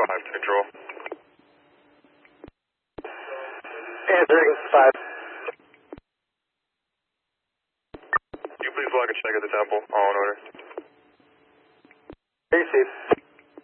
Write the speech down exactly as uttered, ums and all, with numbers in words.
five to control. Answering five. Can you please log a check at the temple? All in order. Received.